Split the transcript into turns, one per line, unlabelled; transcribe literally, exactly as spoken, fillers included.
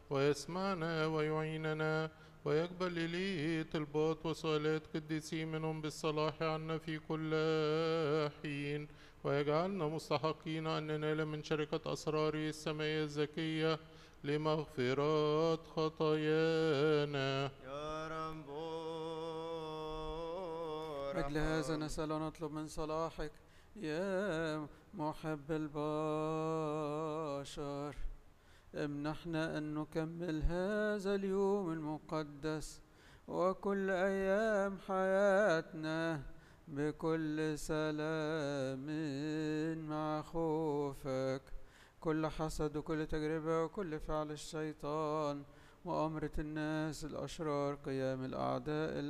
ويسمعنا ويعيننا، ويقبل إليه طلبات وصلوات قديسين منهم بالصلاح عنا في كل حين، ويجعلنا مستحقين أن ننال من شركة أسراره السماوية الزكية لمغفرات خطايانا.
يا رب
أجل هذا نسأل ونطلب من صلاحك يا محب البشر، امنحنا أن نكمل هذا اليوم المقدس وكل أيام حياتنا بكل سلام مع خوفك، كل حسد وكل تجربة وكل فعل الشيطان وأمرة الناس الأشرار قيام الأعداء